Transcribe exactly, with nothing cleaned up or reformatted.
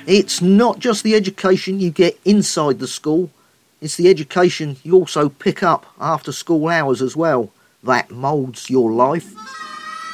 It's not just the education you get inside the school, it's the education you also pick up after school hours as well that moulds your life.